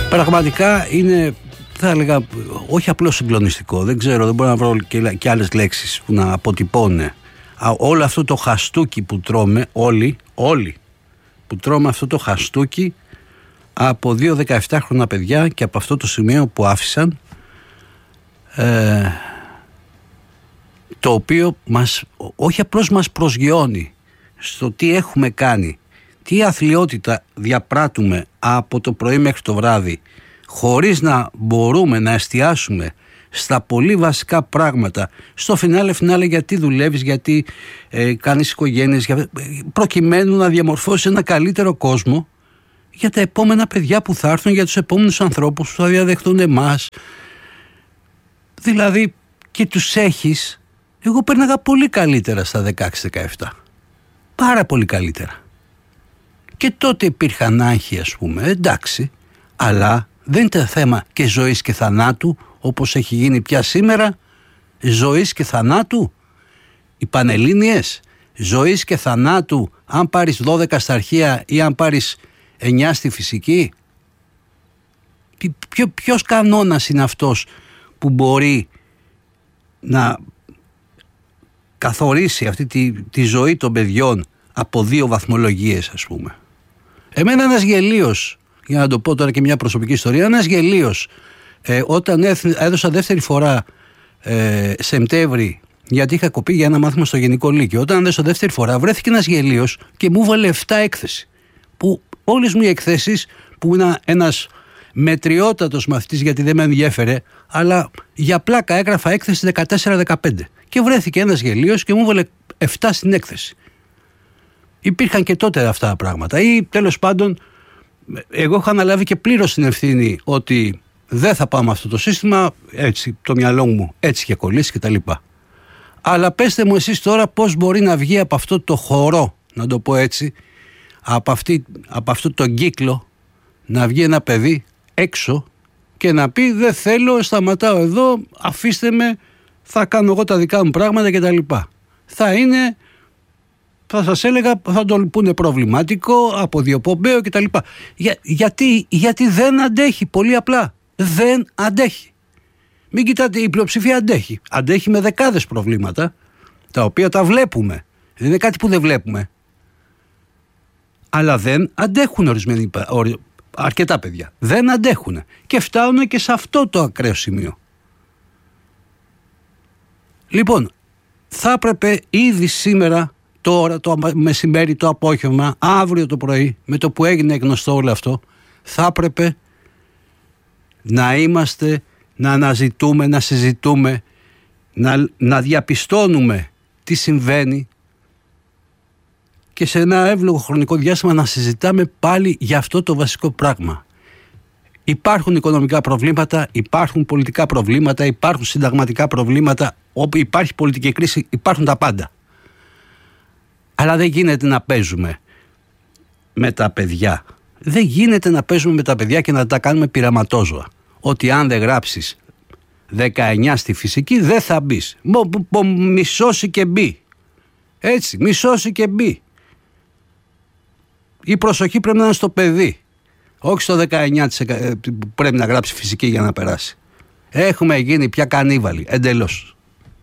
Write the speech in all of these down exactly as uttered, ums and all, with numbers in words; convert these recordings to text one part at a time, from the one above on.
Πραγματικά είναι, θα έλεγα, όχι απλώς συγκλονιστικό. Δεν ξέρω, δεν μπορώ να βρω και, και άλλες λέξεις που να αποτυπώνουν όλο αυτό το χαστούκι που τρώμε, όλοι, όλοι που τρώμε αυτό το χαστούκι από δύο δεκαεφτάχρονα παιδιά και από αυτό το σημείο που άφησαν, ε, το οποίο μας, όχι απλώς μας προσγειώνει στο τι έχουμε κάνει, τι αθλιότητα διαπράττουμε από το πρωί μέχρι το βράδυ, χωρίς να μπορούμε να εστιάσουμε στα πολύ βασικά πράγματα, στο φινάλε φινάλε γιατί δουλεύεις, γιατί ε, κάνεις οικογένειες, για, προκειμένου να διαμορφώσεις ένα καλύτερο κόσμο για τα επόμενα παιδιά που θα έρθουν, για τους επόμενους ανθρώπους που θα διαδεχτούν εμάς. Δηλαδή, και τους έχεις. Εγώ πέρναγα πολύ καλύτερα στα δεκαέξι δεκαεπτά. Πάρα πολύ καλύτερα. Και τότε υπήρχαν άγχοι, ας πούμε, εντάξει, αλλά δεν ήταν θέμα και ζωής και θανάτου, όπως έχει γίνει πια σήμερα, ζωής και θανάτου. Οι Πανελλήνιες, ζωής και θανάτου, αν πάρεις δώδεκα στα αρχεία ή αν πάρεις εννιά στη φυσική. Ποιο, ποιος κανόνας είναι αυτός που μπορεί να καθορίσει αυτή τη, τη ζωή των παιδιών από δύο βαθμολογίες, ας πούμε. Εμένα ένας γελίος, για να το πω τώρα και μια προσωπική ιστορία, ένας γελίος ε, όταν έδωσα δεύτερη φορά ε, Σεπτέμβρη, γιατί είχα κοπεί για ένα μάθημα στο Γενικό Λύκειο, όταν έδωσα δεύτερη φορά βρέθηκε ένας γελίος και μου έβαλε επτά έκθεση, που όλες μου οι εκθέσεις, που είναι ένας μετριότατος μαθητής γιατί δεν με ενδιέφερε, αλλά για πλάκα έγραφα έκθεση δεκατέσσερα δεκαπέντε και βρέθηκε ένας γελίος και μου έβαλε επτά στην έκθεση. Υπήρχαν και τότε αυτά τα πράγματα, ή τέλος πάντων εγώ είχα αναλάβει και πλήρως την ευθύνη ότι δεν θα πάω με αυτό το σύστημα, έτσι το μυαλό μου έτσι είχε κολλήσει κτλ. Αλλά πέστε μου εσείς τώρα πώς μπορεί να βγει από αυτό το χορό, να το πω έτσι, από, αυτή, από αυτό το κύκλο, να βγει ένα παιδί έξω και να πει δεν θέλω, σταματάω εδώ, αφήστε με, θα κάνω εγώ τα δικά μου πράγματα κτλ. Θα είναι, θα σας έλεγα, θα το πούνε προβληματικό, αποδιοπομπαίο κτλ. Για, γιατί, γιατί δεν αντέχει, πολύ απλά. Δεν αντέχει. Μην κοιτάτε, η πλειοψηφία αντέχει. Αντέχει με δεκάδες προβλήματα, τα οποία τα βλέπουμε. Δεν είναι κάτι που δεν βλέπουμε. Αλλά δεν αντέχουν ορισμένοι, αρκετά παιδιά. Δεν αντέχουν. Και φτάνουν και σε αυτό το ακραίο σημείο. Λοιπόν, θα έπρεπε ήδη σήμερα, τώρα, το μεσημέρι, το απόγευμα, αύριο το πρωί, με το που έγινε γνωστό όλο αυτό, θα έπρεπε να είμαστε, να αναζητούμε, να συζητούμε, να, να διαπιστώνουμε τι συμβαίνει και σε ένα εύλογο χρονικό διάστημα να συζητάμε πάλι για αυτό το βασικό πράγμα. Υπάρχουν οικονομικά προβλήματα, υπάρχουν πολιτικά προβλήματα, υπάρχουν συνταγματικά προβλήματα, όπου υπάρχει πολιτική κρίση υπάρχουν τα πάντα. Αλλά δεν γίνεται να παίζουμε με τα παιδιά. Δεν γίνεται να παίζουμε με τα παιδιά και να τα κάνουμε πειραματόζωα. Ότι αν δεν γράψεις δεκαεννιά στη φυσική δεν θα μπεις. Μισώσει και μπει. Έτσι, μισώσει και μπει. Η προσοχή πρέπει να είναι στο παιδί. Όχι στο δεκαεννιά τοις εκατό που πρέπει να γράψει φυσική για να περάσει. Έχουμε γίνει πια κανίβαλοι, εντελώς.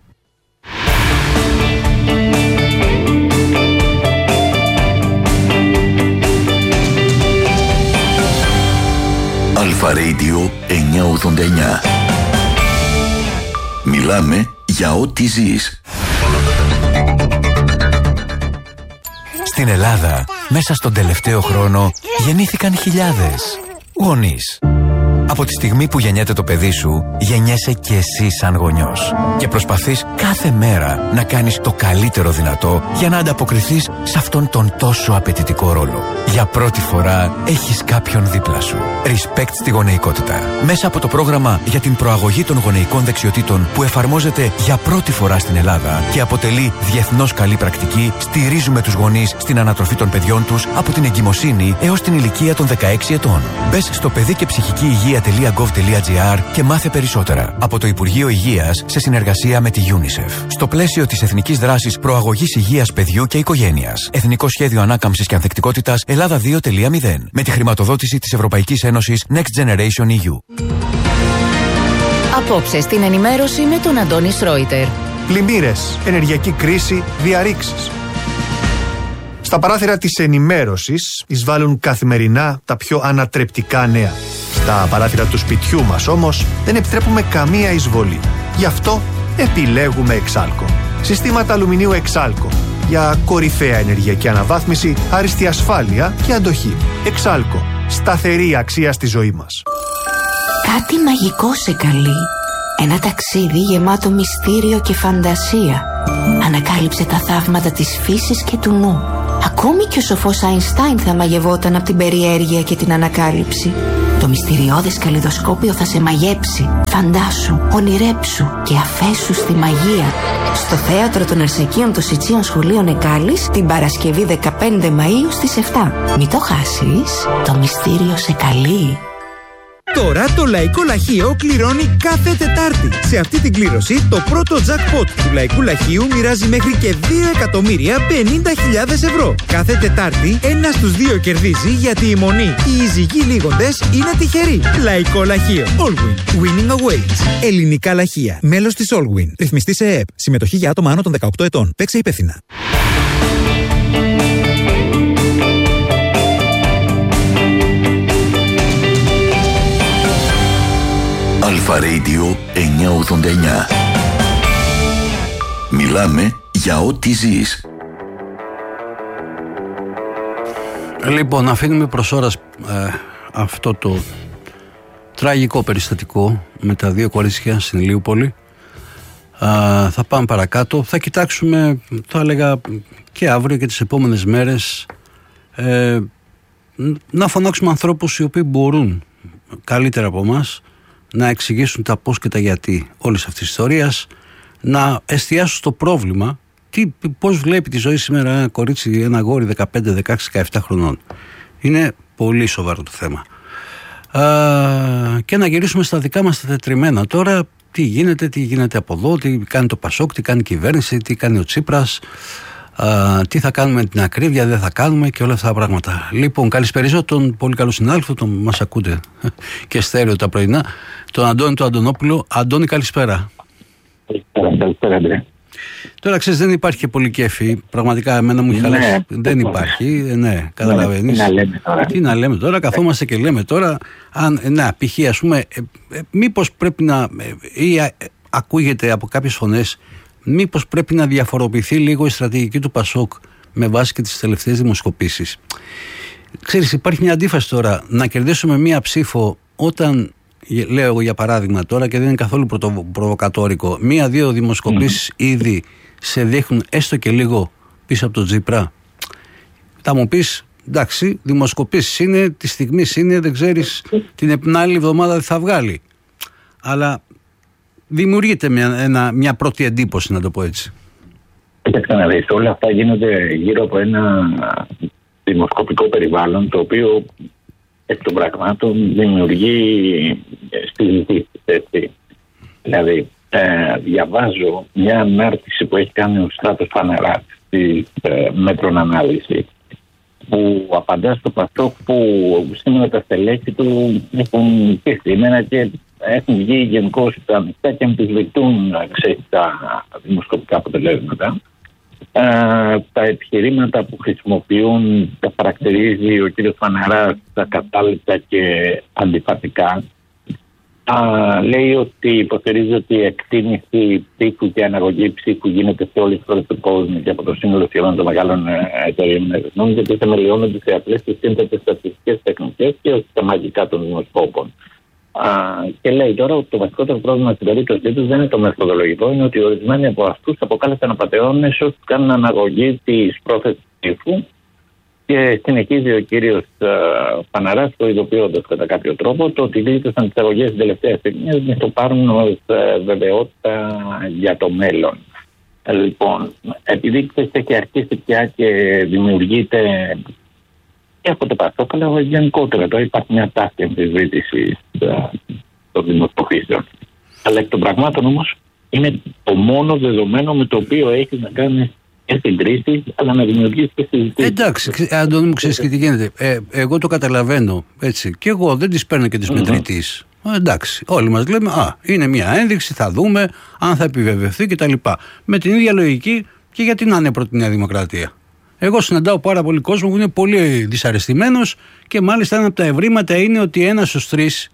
Αλφα Radio εννιακόσια ογδόντα εννιά. Μιλάμε για ό,τι ζεις. Στην Ελλάδα, μέσα στον τελευταίο χρόνο, γεννήθηκαν χιλιάδες γονείς. Από τη στιγμή που γεννιέται το παιδί σου, γεννιέσαι και εσύ σαν γονιός. Και προσπαθείς κάθε μέρα να κάνεις το καλύτερο δυνατό για να ανταποκριθείς σε αυτόν τον τόσο απαιτητικό ρόλο. Για πρώτη φορά έχεις κάποιον δίπλα σου. Respect στη γονεϊκότητα. Μέσα από το πρόγραμμα για την προαγωγή των γονεϊκών δεξιοτήτων που εφαρμόζεται για πρώτη φορά στην Ελλάδα και αποτελεί διεθνώς καλή πρακτική, στηρίζουμε τους γονείς στην ανατροφή των παιδιών τους από την εγκυμοσύνη έως την ηλικία των δεκαέξι ετών. Μπες στο παιδί και ψυχική υγεία υγεία τελεία γκοβ τελεία τζι άρ και μάθε περισσότερα. Από το Υπουργείο Υγείας σε συνεργασία με τη UNICEF. Στο πλαίσιο της Εθνικής Δράσης Προαγωγής Υγείας Παιδιού και Οικογένειας. Εθνικό Σχέδιο Ανάκαμψης και Ανθεκτικότητας Ελλάδα δύο τελεία μηδέν. Με τη χρηματοδότηση της Ευρωπαϊκής Ένωσης Next Generation ι γιου. Απόψε στην ενημέρωση με τον Αντώνη Σρόιτερ. Πλημμύρες, ενεργειακή κρίση, διαρρήξεις. Στα παράθυρα της ενημέρωσης εισβάλλουν καθημερινά τα πιο ανατρεπτικά νέα. Στα παράθυρα του σπιτιού μας όμως δεν επιτρέπουμε καμία εισβολή. Γι' αυτό επιλέγουμε Εξάλκο. Συστήματα αλουμινίου Εξάλκο. Για κορυφαία ενεργειακή αναβάθμιση, άριστη ασφάλεια και αντοχή. Εξάλκο. Σταθερή αξία στη ζωή μας. Κάτι μαγικό σε καλεί. Ένα ταξίδι γεμάτο μυστήριο και φαντασία. Ανακάλυψε τα θαύματα της φύσης και του νου. Ακόμη και ο σοφός Αϊνστάιν θα μαγευόταν από την περιέργεια και την ανακάλυψη. Το μυστηριώδες καλλιδοσκόπιο θα σε μαγέψει. Φαντάσου, ονειρέψου και αφέσου στη μαγεία. Στο Θέατρο των Αρσεκίων των Σιτσίων Σχολείων Εκάλης την Παρασκευή δεκαπέντε Μαΐου στις επτά. Μην το χάσεις, το μυστήριο σε καλεί. Τώρα το Λαϊκό Λαχείο κληρώνει κάθε Τετάρτη. Σε αυτή την κλήρωση το πρώτο jackpot του Λαϊκού Λαχείου μοιράζει μέχρι και δύο εκατομμύρια πενήντα χιλιάδες ευρώ. Κάθε Τετάρτη ένας στους δύο κερδίζει, γιατί η μονή οι ειζυγοί λίγοντες είναι τυχεροί. Λαϊκό Λαχείο. Allwin. Winning awaits. Ελληνικά Λαχεία. Μέλος της Allwin. Ρυθμιστή σε ΕΕΠ. Συμμετοχή για άτομα άνω των δεκαοκτώ ετών. Παίξε υπεύθυνα. Αλφα Radio εννιακόσια ογδόντα εννιά. Μιλάμε για ό,τι ζεις. Λοιπόν, αφήνουμε προς ώρας ε, αυτό το τραγικό περιστατικό με τα δύο κορίτσια στην Ηλιούπολη. Ε, θα πάμε παρακάτω. Θα κοιτάξουμε, θα έλεγα, και αύριο και τις επόμενες μέρες ε, να φωνάξουμε ανθρώπους οι οποίοι μπορούν καλύτερα από εμάς να εξηγήσουν τα πώς και τα γιατί όλης αυτής της ιστορίας, να εστιάσουν στο πρόβλημα, τι, πώς βλέπει τη ζωή σήμερα ένα κορίτσι, ένα αγόρι δεκαπέντε, δεκαέξι, δεκαεπτά χρονών. Είναι πολύ σοβαρό το θέμα. Α, και να γυρίσουμε στα δικά μας τα τετριμμένα τώρα, τι γίνεται, τι γίνεται από εδώ, τι κάνει το Πασόκ, τι κάνει η κυβέρνηση, τι κάνει ο Τσίπρας, α, τι θα κάνουμε με την ακρίβεια, δεν θα κάνουμε και όλα αυτά τα πράγματα. Λοιπόν, καλησπέριζω τον πολύ καλό συνάδελφο, τον μας ακούτε και στέρεο τα πρωινά, τον Αντώνη του Αντωνόπουλο. Αντώνη, καλησπέρα. Καλησπέρα, καλησπέρα, Αντρέα. Τώρα ξέρεις, δεν υπάρχει και πολύ κέφι. Πραγματικά, εμένα μου έχει ναι, χαλάσει. Δεν υπάρχει. Ε, ναι, καταλαβαίνεις. Τι να λέμε τώρα. Τι να λέμε τώρα, καθόμαστε και λέμε τώρα. Αν, να, π.χ. ας πούμε, ε, ε, μήπως πρέπει να. Ε, ή ε, ακούγεται από κάποιες φωνές, μήπως πρέπει να διαφοροποιηθεί λίγο η στρατηγική του Πασόκ με βάση και τις τελευταίες δημοσκοπήσεις. Ξέρεις, υπάρχει μια αντίφαση τώρα να κερδίσουμε μία ψήφο όταν. Λέω εγώ για παράδειγμα τώρα και δεν είναι καθόλου πρωτο, προβοκατόρικο. Μία-δύο δημοσκοπήσεις mm. ήδη σε δείχνουν έστω και λίγο πίσω από τον Τσίπρα. Θα μου πεις, εντάξει, δημοσκοπήσεις είναι, τη στιγμή είναι, δεν ξέρεις την άλλη εβδομάδα δεν θα βγάλει. Αλλά δημιουργείται μια, ένα, μια πρώτη εντύπωση, να το πω έτσι. Κοίταξε να δεις, όλα αυτά γίνονται γύρω από ένα δημοσκοπικό περιβάλλον το οποίο εκ των πραγμάτων δημιουργεί συζητήσεις, έτσι. Δηλαδή, ε, διαβάζω μια ανάρτηση που έχει κάνει ο Στράτος Φαναράς στη ε, Μέτρων Ανάλυση, που απαντά στο Πασόκ που σήμερα τα στελέχη του έχουν πει σήμερα και έχουν βγει γενικώς τα ανοιχτά και αμφισβητούν τα δημοσκοπικά αποτελέσματα. Uh, τα επιχειρήματα που χρησιμοποιούν τα χαρακτηρίζει ο κύριος Φαναράς τα κατάληπτα και αντιφατικά. Uh, λέει ότι υποστηρίζει ότι η εκτίμηση ψήφου και αναγωγή ψήφου γίνεται σε όλες τις χώρες του κόσμου και από το σύνολο σχεδόν των μεγάλων εταιρείων ερευνών, γιατί θεμελιώνονται σε απλές και σύνθετες στατιστικές τεχνικές και όχι στα μαγικά των δημοσκόπων. Uh, και λέει τώρα ότι το βασικότερο πρόβλημα στην περίπτωσή του δεν είναι το μεθοδολογικό, είναι ότι ορισμένοι από αυτού αποκάλεσαν απατεώνες όσοι κάνουν αναγωγή τη πρόθεση ψήφου. Και συνεχίζει ο κύριος uh, Φαναράς, το ειδοποιώντας κατά κάποιο τρόπο, το ότι λύτωσαν τις αγωγές την τελευταία στιγμή, να το πάρουν ως uh, βεβαιότητα για το μέλλον. Uh, λοιπόν, επειδή έχει αρχίσει πια και δημιουργείται και από το Πασόκ, αλλά γενικότερα. Τώρα υπάρχει μια τάση αμφισβήτηση των δημοσκοπήσεων. Αλλά εκ των πραγμάτων όμως είναι το μόνο δεδομένο με το οποίο έχει να κάνει και στην κρίση, αλλά να δημιουργήσει και συζητήσεις. Εντάξει, Αντώνη μου, ξέρεις και τι γίνεται. Ε, εγώ το καταλαβαίνω έτσι. Και εγώ δεν τις παίρνω και τις mm-hmm. μετρητής. Ε, εντάξει, όλοι μας λέμε, α, είναι μια ένδειξη, θα δούμε αν θα επιβεβαιωθεί κτλ. Με την ίδια λογική και γιατί να είναι πρώτη Νέα Δημοκρατία. Εγώ συναντάω πάρα πολύ κόσμο που είναι πολύ δυσαρεστημένος και μάλιστα ένα από τα ευρήματα είναι ότι ένας στους τρεις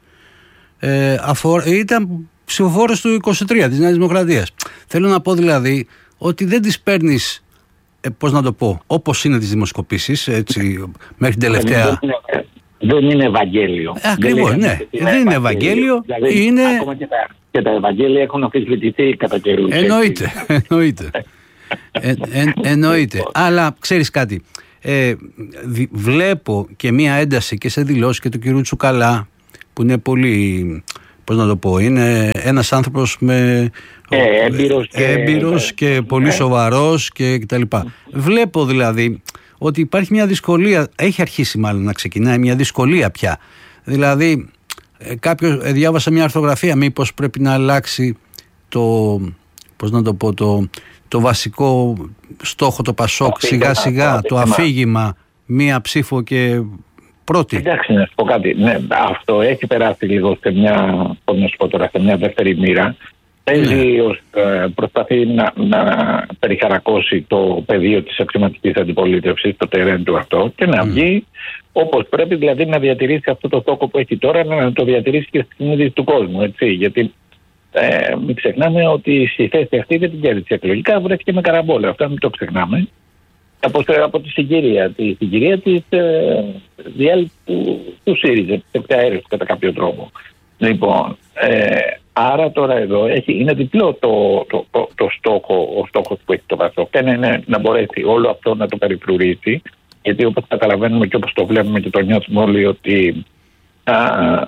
ε, αφορ... ήταν ψηφοφόρος του είκοσι τρία της Νέας Δημοκρατίας. Θέλω να πω δηλαδή ότι δεν τις παίρνεις, ε, πώς να το πω, όπως είναι τις δημοσκοπήσεις, έτσι, μέχρι την τελευταία. Δεν είναι Ευαγγέλιο. Ε, ακριβώς, ναι. Δεν είναι Ευαγγέλιο. Δηλαδή, είναι... Ακόμα και τα, και τα Ευαγγέλια έχουν αμφισβητηθεί κατά καιρούς. Εννοείται. εννοείται. ε, ε, εννοείται. Αλλά ξέρεις κάτι. Ε, δι, βλέπω και μία ένταση και σε δηλώσεις και του κυρίου Τσουκαλά, που είναι πολύ, πώς να το πω, είναι ένας άνθρωπος με ε, έμπειρος και, έμπειρος και ε, πολύ ε, σοβαρός και κτλ. Βλέπω δηλαδή ότι υπάρχει μια δυσκολία, έχει αρχίσει μάλλον να ξεκινάει μια δυσκολία πια. Δηλαδή κάποιος, ε, διάβασα μια αρθογραφία, μήπως πρέπει να αλλάξει το, πώς να το πω, το, το βασικό στόχο, το Πασόκ, σιγά σιγά, το αφήγημα, μία ψήφο και πρώτη. Εντάξει, να σου πω κάτι. Ναι, αυτό έχει περάσει λίγο σε μια, πώς να σου πω τώρα, σε μια δεύτερη μοίρα. Παίζει ναι. ως, ε, προσπαθεί να, να περιχαρακώσει το πεδίο της αξιωματικής αντιπολίτευσης, το τερέν του αυτό, και να mm. βγει όπως πρέπει, δηλαδή να διατηρήσει αυτό το στόχο που έχει τώρα, να το διατηρήσει και στη συνείδηση του κόσμου. Έτσι, γιατί ε, μην ξεχνάμε ότι στη θέση αυτή δεν την κέρδισε εκλογικά, βρέθηκε με καραμπόλα. Αυτό μην το ξεχνάμε. Από, από τη συγκυρία, τη συγκυρία της ε, διάλυσης του, του ΣΥΡΙΖΑ, της εκταέρευσης κατά κάποιο τρόπο. Λοιπόν, ε, άρα τώρα εδώ έχει, είναι διπλό το, το, το, το στόχο, ο στόχος που έχει το Πασόκ. Και ναι, ναι, να μπορέσει όλο αυτό να το περιφρουρήσει, γιατί όπως καταλαβαίνουμε και όπως το βλέπουμε και το νιώθουμε όλοι, ότι α, α,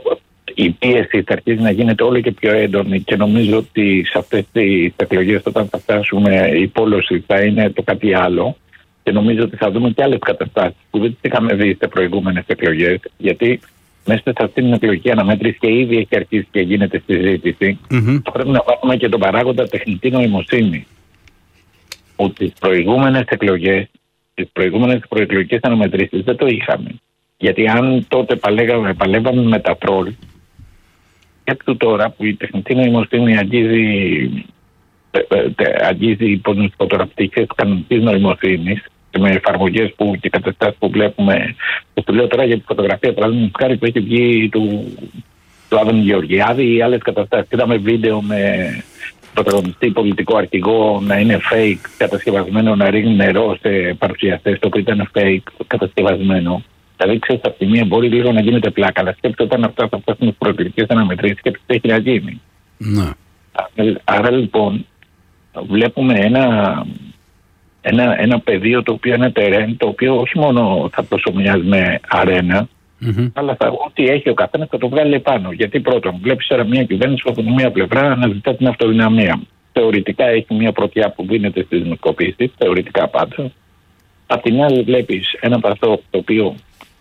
η πίεση θα αρχίσει να γίνεται όλο και πιο έντονη, και νομίζω ότι σε αυτές τις εκλογές, όταν θα φτάσουμε, η πόλωση θα είναι το κάτι άλλο, και νομίζω ότι θα δούμε και άλλες καταστάσεις που δεν τις είχαμε δει σε προηγούμενες εκλογές, γιατί μέσα σε αυτήν την εκλογική αναμέτρηση και ήδη έχει αρχίσει και γίνεται συζήτηση. Mm-hmm. Θα πρέπει να βάλουμε και τον παράγοντα τεχνητή νοημοσύνη. Ότι τις προηγούμενες εκλογές, τις προηγούμενες προεκλογικές αναμετρήσεις δεν το είχαμε. Γιατί αν τότε παλεύαμε, παλεύαμε με τα τρόλ, και του τώρα που η τεχνητή νοημοσύνη αγγίζει, αγγίζει πτυχές κανονικής νοημοσύνης, με εφαρμογές που και καταστάσεις που βλέπουμε. Και το λέω τώρα για τη φωτογραφία, παραδείγματος χάρη, που έχει βγει του, του Άδωνη Γεωργιάδη ή άλλες καταστάσεις. Είδαμε βίντεο με πρωταγωνιστή πολιτικό αρχηγό να είναι fake κατασκευασμένο, να ρίχνει νερό σε παρουσιαστές, το οποίο ήταν fake κατασκευασμένο. Δηλαδή, ξέρεις, από τη μία μπορεί λίγο να γίνεται πλάκα, αλλά σκέφτεται όταν αυτά θα φτάσουν στις προεκλογικές αναμετρήσεις και τι έχει να γίνει. Ναι. Άρα λοιπόν, βλέπουμε ένα. Ένα, ένα πεδίο το οποίο είναι τερέν, το οποίο όχι μόνο θα προσωμιάζει με αρένα, mm-hmm. αλλά θα, ό,τι έχει ο καθένας θα το βγάλει επάνω. Γιατί πρώτον, βλέπεις τώρα μια κυβέρνηση που από τη μία πλευρά αναζητά την αυτοδυναμία. Θεωρητικά έχει μια πρωτιά που δίνεται στις δημοσκοπήσεις, θεωρητικά πάντα. Απ' την άλλη, βλέπεις ένα Πασόκ το οποίο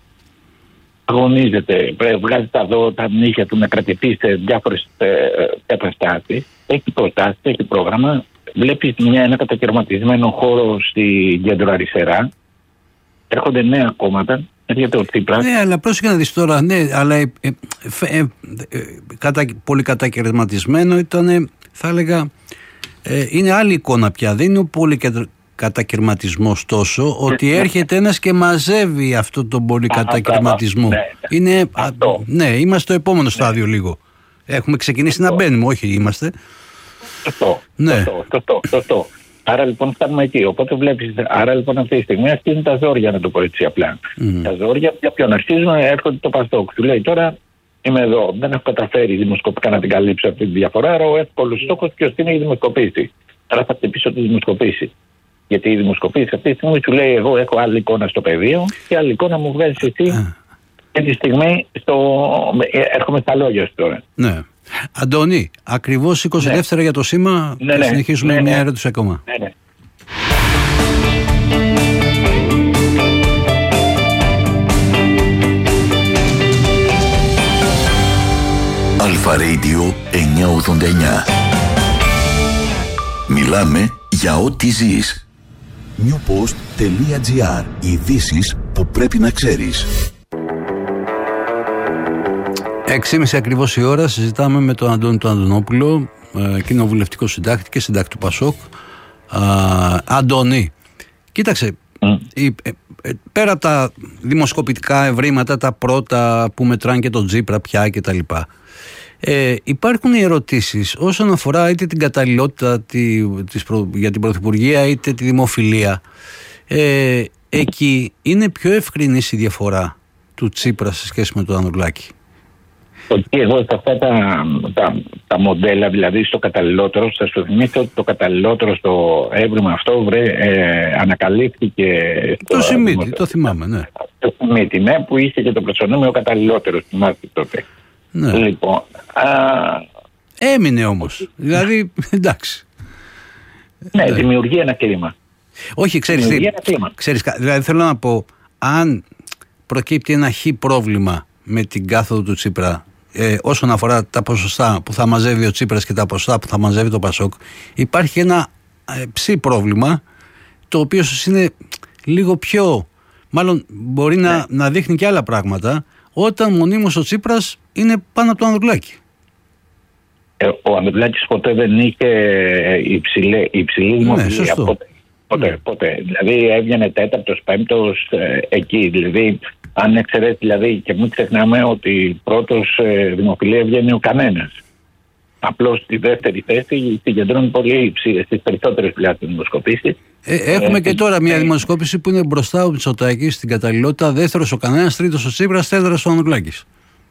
αγωνίζεται, βγάζει τα δω, τα νύχια του να κρατηθεί σε διάφορες ε, καταστάσεις. Έχει προτάσεις, έχει πρόγραμμα. Βλέπεις μια, ένα κατακαιρματισμένο χώρο στη κέντρο-αριστερά. Έρχονται νέα κόμματα. Έρχεται ο Τσίπρας. Ναι, αλλά πρόσεχε να δεις τώρα. Ναι, αλλά ε, ε, ε, ε, κατα, πολύ κατακαιρματισμένο ήταν, θα έλεγα, ε, είναι άλλη εικόνα πια. Δεν είναι πολύ κατακαιρματισμός τόσο, ότι έρχεται ένας και μαζεύει αυτό τον πολύ κατακαιρματισμό. Ναι, είναι, αυτό. Ναι, είμαστε στο επόμενο στάδιο λίγο. Έχουμε ξεκινήσει αυτό. Να μπαίνουμε, όχι είμαστε. Σωστό, ναι. σωστό, σωστό, σωστό. Άρα λοιπόν φτάνουμε εκεί. Οπότε βλέπεις, άρα λοιπόν αυτή τη στιγμή αρχίζουν τα ζόρια, να το πω έτσι απλά. Mm. Τα ζόρια για ποιον αρχίζουν, έρχονται το Πασόκ. Του λέει τώρα είμαι εδώ, δεν έχω καταφέρει δημοσκοπικά να την καλύψω αυτή τη διαφορά, άρα ο εύκολος στόχος ποιος είναι η δημοσκοπήση. Άρα θα χτυπήσω τη δημοσκοπήση. Γιατί η δημοσκοπήση αυτή τη στιγμή σου λέει: εγώ έχω άλλη εικόνα στο πεδίο και άλλη εικόνα μου βγάζει εσύ. Και τη στιγμή στο... έρχομαι στα λόγια σου τώρα. Ναι. Αντώνη, ακριβώς είκοσι δεύτερα ναι. για το σήμα, ναι, θα ναι. συνεχίσουμε ναι, μια ναι. ερώτηση ακόμα. Ναι, ναι. Αλφα Radio εννιακόσια ογδόντα εννιά. Μιλάμε για ό,τι ζεις. newpost.gr. Ειδήσεις που πρέπει να ξέρεις. έξι και μισή ακριβώς η ώρα, συζητάμε με τον Αντώνη τον Αντωνόπουλο, ε, κοινοβουλευτικό συντάκτη και συντάκτη του Πασόκ. Ε, Αντώνη, κοίταξε, mm. η, ε, ε, πέρα από τα δημοσκοπητικά ευρήματα, τα πρώτα που μετράνε και τον Τσίπρα πια και τα λοιπά, ε, υπάρχουν οι ερωτήσεις όσον αφορά είτε την καταλληλότητα τη, της προ, για την πρωθυπουργία είτε τη δημοφιλία. Ε, εκεί είναι πιο ευκρινής η διαφορά του Τσίπρα σε σχέση με τον Ανδρουλάκη. Ότι εγώ σε αυτά τα, τα, τα μοντέλα, δηλαδή στο καταλληλότερο, θα σου θυμίσω ότι το καταλληλότερο στο έβριμα αυτό βρε, ε, ανακαλύφθηκε. Το Σιμίτι, το θυμάμαι, ναι. Το Σιμίτι, ναι, που είχε και το προσωνύμιο καταλληλότερο, θυμάστε τότε. Ναι. Λοιπόν, α... Έμεινε όμως. Δηλαδή, εντάξει. Ναι, ναι, δημιουργεί ένα κλίμα. Όχι, ξέρεις τι. Ξέρεις, δηλαδή θέλω να πω, αν προκύπτει ένα χ πρόβλημα με την κάθοδο του Τσίπρα, ε, όσον αφορά τα ποσοστά που θα μαζεύει ο Τσίπρας και τα ποσοστά που θα μαζεύει το Πασόκ, υπάρχει ένα ε, ψη πρόβλημα, το οποίο ίσως είναι λίγο πιο, μάλλον μπορεί ναι. να, να δείχνει και άλλα πράγματα, όταν μονίμως ο Τσίπρας είναι πάνω από τον Ανδρουλάκη. Ε, ο Ανδρουλάκης ποτέ δεν είχε υψηλή, υψηλή δημοφιλία. Ναι, ποτέ, ποτέ, ναι. ποτέ. Δηλαδή έβγαινε τέταρτος, πέμπτος ε, εκεί. Δηλαδή, αν εξαιρέσει, δηλαδή, και μην ξεχνάμε ότι πρώτος ε, δημοφιλία βγαίνει ο κανένας. Απλώς στη δεύτερη θέση συγκεντρώνει πολύ υψηλές, στις περισσότερες τουλάχιστον δημοσκοπήσεις. Ε, έχουμε ε, και τώρα μια ε, δημοσκόπηση που είναι μπροστά ο Μητσοτάκης στην καταλληλότητα, δεύτερος ο κανένας, τρίτος ο Τσίπρας, τέταρτος ο Ανδρουλάκης.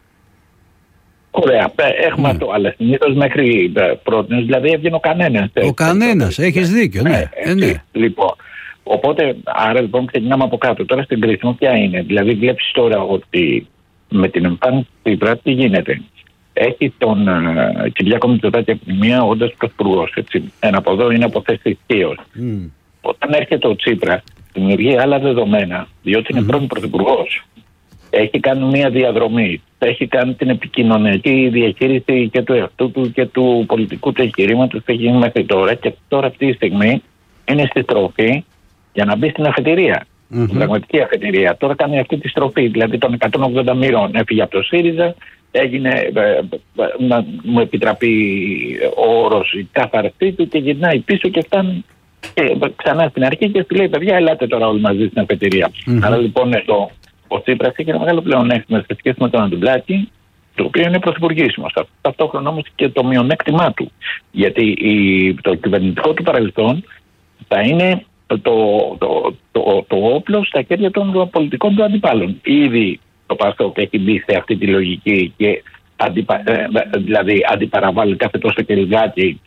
Ωραία, έχουμε ναι. αυτό, αλλά συνήθως μέχρι πρώτη, δηλαδή έβγαινε ο κανένας. Ο κανένας, έχεις δίκιο, ναι. Ε, ναι. Λοιπόν, οπότε, άρα λοιπόν ξεκινάμε από κάτω. Τώρα στην κρίση μου ποια είναι. Δηλαδή βλέπεις τώρα ότι με την εμφάνιση του Τσίπρα τι γίνεται. Έχει τον uh, Κυριάκο Μητσοτάκη από τη μία όντας πρωθυπουργός. Ένα από εδώ είναι από θέση ισχύως. Mm. Όταν έρχεται ο Τσίπρας, δημιουργεί άλλα δεδομένα, διότι είναι mm. πρώην πρωθυπουργός. Έχει κάνει μια διαδρομή. Έχει κάνει την επικοινωνιακή διαχείριση και του εαυτού του και του πολιτικού του εγχειρήματος που έχει γίνει μέχρι τώρα. Και τώρα αυτή τη στιγμή είναι στη στροφή για να μπει στην αφετηρία. Mm-hmm. Στην πραγματική αφετηρία. Τώρα κάνει αυτή τη στροφή. Δηλαδή των εκατόν ογδόντα μοίρων έφυγε από το ΣΥΡΙΖΑ. Έγινε, ε, ε, να μου επιτραπεί ο όρος, η κάθαρσή του και γυρνάει πίσω και φτάνει και, ξανά στην αρχή και του λέει: παιδιά, ελάτε τώρα όλοι μαζί στην αφετηρία. Mm-hmm. Άρα λοιπόν εδώ ο Τσίπρας έχει ένα μεγάλο πλεονέκτημα σε σχέση με τον Ανδρουλάκη, το οποίο είναι πρωθυπουργήσιμο. Ταυτόχρονα όμως και το μειονέκτημά του. Γιατί η, το κυβερνητικό του παρελθόν θα είναι το, το, το, το, το όπλο στα χέρια των πολιτικών του αντιπάλων. Ήδη το Πασόκ έχει μπει σε αυτή τη λογική και αντιπα, δηλαδή αντιπαραβάλλει κάθε τόσο και λιγάκι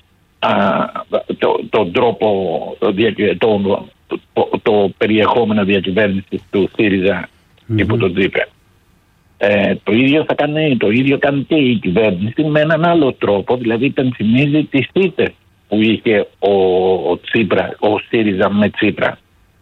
τον το τρόπο, το, το, το, το περιεχόμενο διακυβέρνησης του ΣΥΡΙΖΑ mm-hmm. υπό τον Τσίπρα. Ε, το, ίδιο θα κάνει, το ίδιο κάνει και η κυβέρνηση με έναν άλλο τρόπο, δηλαδή υπενθυμίζει τις θύτες που είχε ο, ο, Τσίπρα, ο ΣΥΡΙΖΑ με Τσίπρα.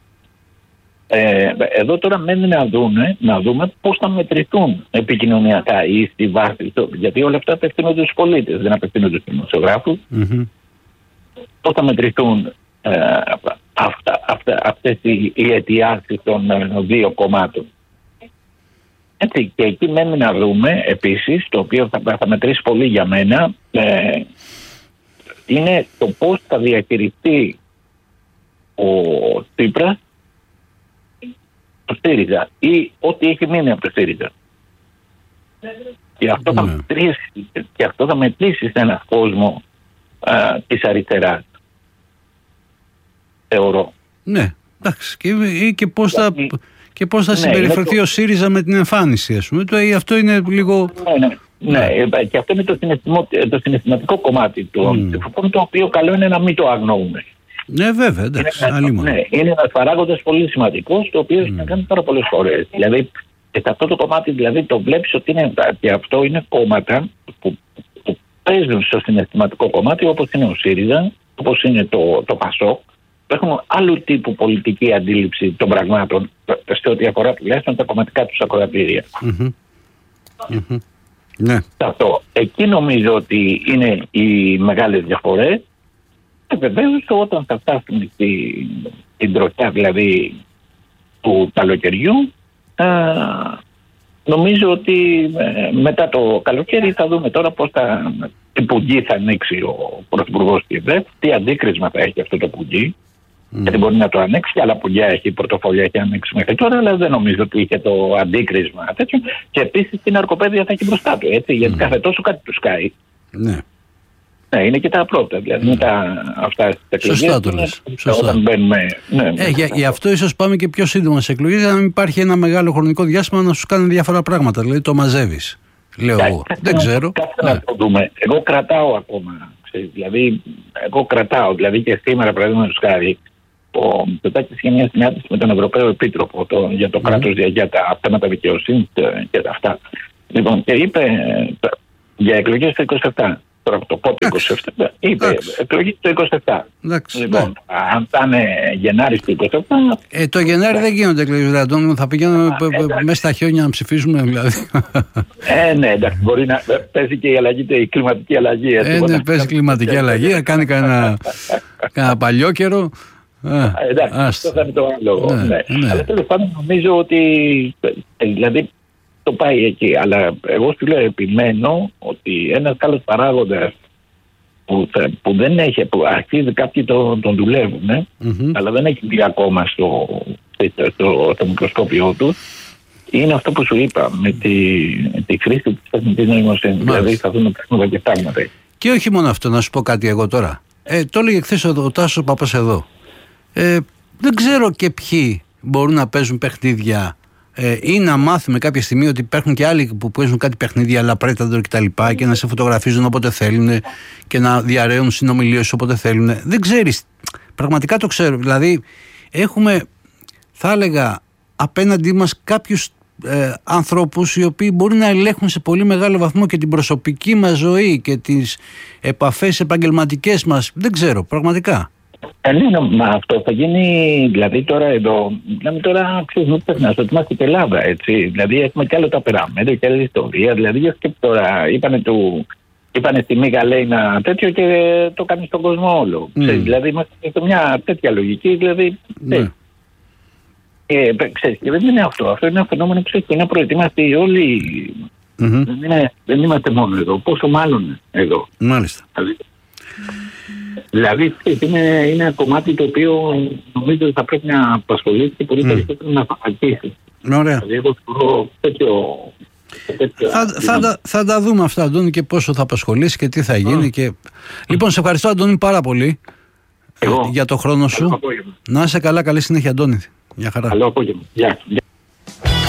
Ε, εδώ τώρα μένει να δούμε, να δούμε πώς θα μετρηθούν επικοινωνιακά ή στη βάση, γιατί όλα αυτά απευθύνονται στους πολίτες, δεν απευθύνονται στους δημοσιογράφους. Mm-hmm. Πώς θα μετρηθούν ε, αυτά, αυτά, αυτές οι, οι αιτιάσεις των ε, δύο κομμάτων. Έτσι, και εκεί μένει να δούμε επίσης, το οποίο θα, θα μετρήσει πολύ για μένα, ε, είναι το πώς θα διαχειριστεί ο Τσίπρας το ΣΥΡΙΖΑ ή ό,τι έχει μείνει από το ΣΥΡΙΖΑ. Και αυτό, ναι. θα, μετρήσει, και αυτό θα μετρήσει σε έναν κόσμο α, της αριστεράς, θεωρώ. Ναι, εντάξει. Και, και πώς θα, και πώς θα ναι, συμπεριφερθεί το... ο ΣΥΡΙΖΑ με την εμφάνιση, ας πούμε. Το, αυτό είναι λίγο... Ναι, ναι. Ναι, ναι, και αυτό είναι το, το συναισθηματικό κομμάτι του, mm. το οποίο καλό είναι να μην το αγνοούμε. Ναι, βέβαια, εντάξει. Είναι, ένα, ναι, είναι ένας παράγοντας πολύ σημαντικός, το οποίο έχει mm. κάνει πάρα πολλές φορές. Δηλαδή, και σε αυτό το κομμάτι δηλαδή, το βλέπεις ότι είναι, και αυτό είναι κόμματα που, που παίζουν στο συναισθηματικό κομμάτι, όπως είναι ο ΣΥΡΙΖΑ, όπως είναι το, το Πασόκ, που έχουν άλλου τύπου πολιτική αντίληψη των πραγμάτων, σε ό,τι αφορά τουλάχιστον τα κομματικά τους ακροατήρια. Mm-hmm. Mm-hmm. Ναι. Αυτό. Εκεί νομίζω ότι είναι οι μεγάλες διαφορές. Και βεβαίως όταν θα φτάσουμε στη, στην τροχιά δηλαδή του καλοκαιριού, α, νομίζω ότι ε, μετά το καλοκαίρι θα δούμε τώρα πώς θα, τι πουγγί θα ανοίξει ο Πρωθυπουργός της ΕΔΕΦ, τι αντίκρισμα θα έχει αυτό το πουγγί. Mm. Γιατί μπορεί να το ανοίξει, άλλα πουλιά έχει, πορτοφόλια έχει ανοίξει μέχρι τώρα, αλλά δεν νομίζω ότι είχε το αντίκρισμα τέτοιο. Και επίσης την αρκοπαίδεια θα έχει μπροστά του, έτσι, γιατί mm. κάθε τόσο κάτι του σκάει. Ναι. Ναι, είναι και τα πρώτα, δηλαδή μετά αυτά τις εκλογές. Σωστά το λες. Όταν μπαίνουμε. Ναι, ε, για, γι' αυτό ίσως πάμε και πιο σύντομα σε εκλογές, για να μην υπάρχει ένα μεγάλο χρονικό διάστημα να σου κάνουν διάφορα πράγματα. Δηλαδή το μαζεύεις. Λέω Κα, εγώ. Δεν ξέρω. Κάτσε να το δούμε. Εγώ κρατάω ακόμα. Ξέρεις, δηλαδή, εγώ κρατάω. Δηλαδή και σήμερα, παραδείγματος χάρη, ο Μητσοτάκης είχε μια συνάντηση με τον Ευρωπαίο Επίτροπο το, για το mm. κράτος, για, για τα θέματα δικαιοσύνης και αυτά. Λοιπόν, και είπε για εκλογές το είκοσι επτά. Τώρα το πότε είκοσι επτά, είπε εκλογή το είκοσι επτά. Εντάξει, λοιπόν, ναι. Αν θα είναι Γενάρη το είκοσι επτά. Ε, το Γενάρη δεν γίνονται εκλογές, Αντώνη, θα πηγαίνουμε μέσα στα χιόνια να ψηφίσουμε, δηλαδή. Ε, ναι, εντάξει, μπορεί να παίζει και η αλλαγή, η κλιματική αλλαγή. Ε, ναι, παίζει κλιματική αλλαγή, να κάνει κανένα παλιό καιρό. Εντάξει, αυτό θα είναι το άλλο. Αλλά τέλος πάντων νομίζω ότι. Δηλαδή, το πάει εκεί, αλλά εγώ σου λέω επιμένω ότι ένας καλός παράγοντας που, που δεν έχει, που αρχίζει κάποιοι τον, τον δουλεύουν, ε, mm-hmm. αλλά δεν έχει μπει ακόμα στο, στο, στο, στο μικροσκόπιό του, είναι αυτό που σου είπα, με τη, τη χρήση της τεχνητής νοημοσύνης. Δηλαδή θα δούμε πράγματα και πράγματα. Και όχι μόνο αυτό, να σου πω κάτι εγώ τώρα. Ε, το έλεγε χθες ο, ο Τάσος Παπάς εδώ. Ε, δεν ξέρω και ποιοι μπορούν να παίζουν παιχνίδια. Ε, ή να μάθουμε κάποια στιγμή ότι υπάρχουν και άλλοι που παίζουν κάτι παιχνίδια, αλλά πρέταντο κτλ. Και, και να σε φωτογραφίζουν όποτε θέλουν και να διαρρέουν συνομιλίες όποτε θέλουν. Δεν ξέρεις. Πραγματικά το ξέρω. Δηλαδή, έχουμε, θα έλεγα, απέναντί μας κάποιους ε, ανθρώπους οι οποίοι μπορεί να ελέγχουν σε πολύ μεγάλο βαθμό και την προσωπική μας ζωή και τις επαφές επαγγελματικές μας. Δεν ξέρω, πραγματικά. Ε, ναι, μα αυτό θα γίνει, δηλαδή τώρα εδώ, δηλαδή τώρα ξέρεις, μην περνάς, ότι είμαστε και Ελλάδα, έτσι, δηλαδή έχουμε κι άλλο τα περάμετρα και άλλη ιστορία, δηλαδή για σκέψη τώρα, είπανε, του, είπανε στη Μίγα λέει ένα τέτοιο και το κάνει στον κόσμο όλο, mm. ξέρεις, δηλαδή είμαστε σε μια τέτοια λογική, δηλαδή, mm. ε, ξέρεις, και δεν είναι αυτό, αυτό είναι ένα φαινόμενο, ξέρεις, που είναι προετοιμαστεί όλοι, mm-hmm. δεν, είναι, δεν είμαστε μόνο εδώ, πόσο μάλλον εδώ. Μάλιστα. Δηλαδή, Δηλαδή είναι, είναι ένα κομμάτι το οποίο νομίζω ότι θα πρέπει να απασχολήσει και πολύ mm. περισσότερο να φαγακίσει. Ωραία. Δηλαδή εγώ θεωρώ τέτοιο... τέτοιο θα, θα, θα, θα τα δούμε αυτά, Αντώνη, και πόσο θα απασχολήσει και τι θα γίνει. Mm. Και... Λοιπόν, σε ευχαριστώ, Αντώνη, πάρα πολύ εγώ. για το χρόνο σου. Να είσαι καλά, καλή συνέχεια, Αντώνη. Γεια χαρά. Καλό απόγευμα. Γεια.